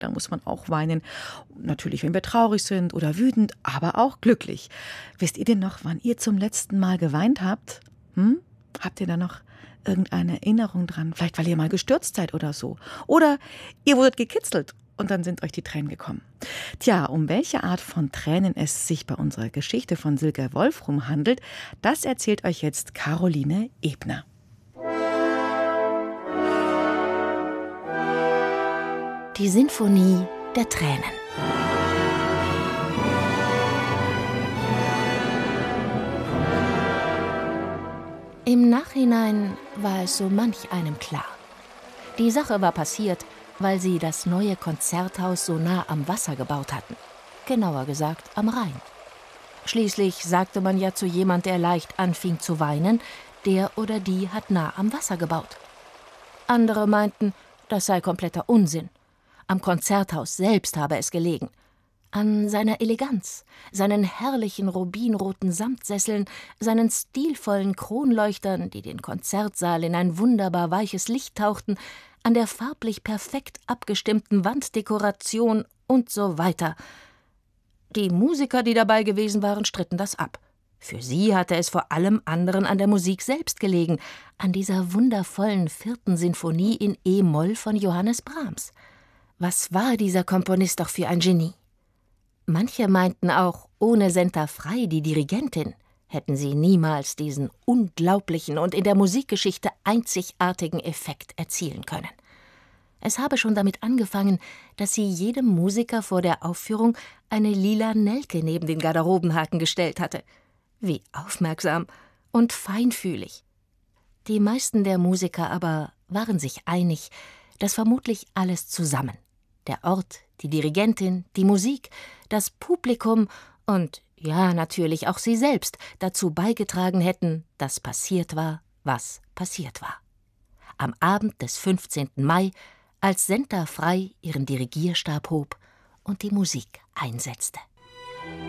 da muss man auch weinen. Natürlich, wenn wir traurig sind oder wütend, aber auch glücklich. Wisst ihr denn noch, wann ihr zum letzten Mal geweint habt? Habt ihr da noch irgendeine Erinnerung dran? Vielleicht, weil ihr mal gestürzt seid oder so. Oder ihr wurdet gekitzelt und dann sind euch die Tränen gekommen. Tja, um welche Art von Tränen es sich bei unserer Geschichte von Silke Wolfrum handelt, das erzählt euch jetzt Caroline Ebner. Die Sinfonie der Tränen. Im Nachhinein war es so manch einem klar. Die Sache war passiert, weil sie das neue Konzerthaus so nah am Wasser gebaut hatten. Genauer gesagt am Rhein. Schließlich sagte man ja zu jemand, der leicht anfing zu weinen, der oder die hat nah am Wasser gebaut. Andere meinten, das sei kompletter Unsinn. Am Konzerthaus selbst habe es gelegen. An seiner Eleganz, seinen herrlichen rubinroten Samtsesseln, seinen stilvollen Kronleuchtern, die den Konzertsaal in ein wunderbar weiches Licht tauchten, an der farblich perfekt abgestimmten Wanddekoration und so weiter. Die Musiker, die dabei gewesen waren, stritten das ab. Für sie hatte es vor allem anderen an der Musik selbst gelegen, an dieser wundervollen 4. Sinfonie in E-Moll von Johannes Brahms. Was war dieser Komponist doch für ein Genie? Manche meinten auch, ohne Senta Frey, die Dirigentin, hätten sie niemals diesen unglaublichen und in der Musikgeschichte einzigartigen Effekt erzielen können. Es habe schon damit angefangen, dass sie jedem Musiker vor der Aufführung eine lila Nelke neben den Garderobenhaken gestellt hatte. Wie aufmerksam und feinfühlig. Die meisten der Musiker aber waren sich einig, dass vermutlich alles zusammen, der Ort, die Dirigentin, die Musik, das Publikum und, ja, natürlich auch sie selbst dazu beigetragen hätten, dass passiert war, was passiert war. Am Abend des 15. Mai, als Senta Frey ihren Dirigierstab hob und die Musik einsetzte.